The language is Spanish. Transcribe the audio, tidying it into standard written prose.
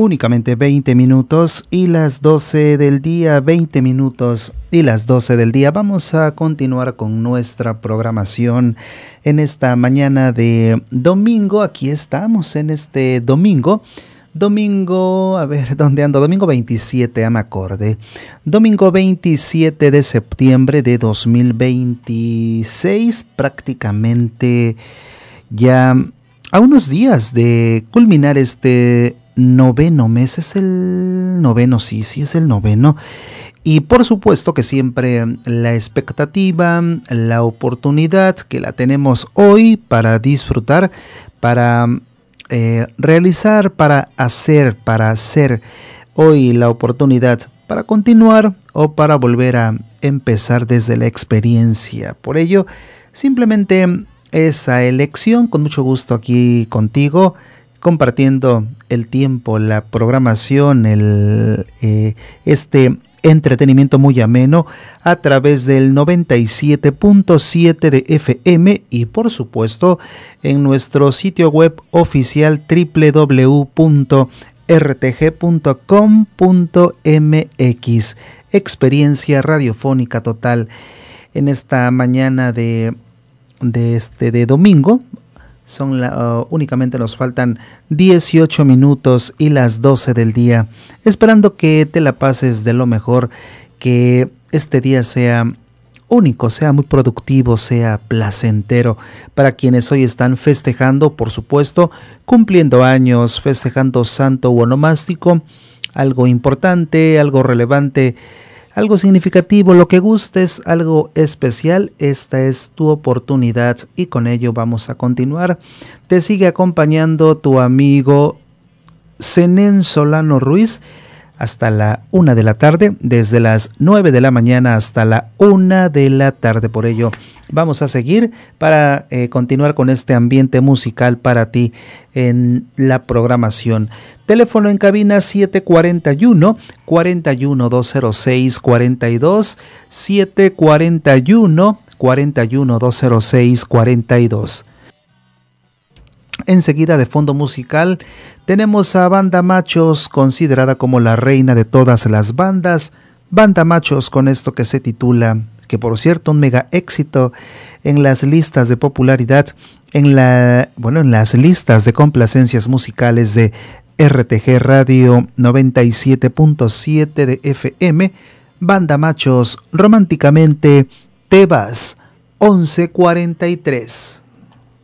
únicamente 20 minutos y las 12 del día, 20 minutos y las 12 del día. Vamos a continuar con nuestra programación en esta mañana de domingo. Aquí estamos en este domingo. Domingo, a ver, ¿dónde ando? Domingo 27, me acordé. Domingo 27 de septiembre de 2026, prácticamente ya a unos días de culminar este noveno mes. Es el noveno, sí, es el noveno. Y por supuesto que siempre la expectativa, la oportunidad que la tenemos hoy para disfrutar, para realizar, para hacer hoy la oportunidad para continuar o para volver a empezar desde la experiencia. Por ello, simplemente esa elección, con mucho gusto aquí contigo, compartiendo el tiempo, la programación, este entretenimiento muy ameno a través del 97.7 de FM y por supuesto en nuestro sitio web oficial www.rtg.com.mx. Experiencia radiofónica total en esta mañana de domingo. Únicamente nos faltan 18 minutos y las 12 del día, esperando que te la pases de lo mejor, que este día sea único, sea muy productivo, sea placentero para quienes hoy están festejando, por supuesto, cumpliendo años, festejando santo o onomástico, algo importante, algo relevante, algo significativo, lo que gustes, algo especial. Esta es tu oportunidad y con ello vamos a continuar. Te sigue acompañando tu amigo Zenén Solano Ruiz hasta la 1 de la tarde, desde las 9 de la mañana hasta la 1 de la tarde. Por ello vamos a seguir para continuar con este ambiente musical para ti en la programación. Teléfono en cabina 741-41206-42, 741-41206-42. Enseguida, de fondo musical, tenemos a Banda Machos, considerada como la reina de todas las bandas. Banda Machos, con esto que se titula, que por cierto un mega éxito en las listas de popularidad, en las listas de complacencias musicales de RTG Radio 97.7 de FM. Banda Machos, Románticamente Te Vas, 11:43.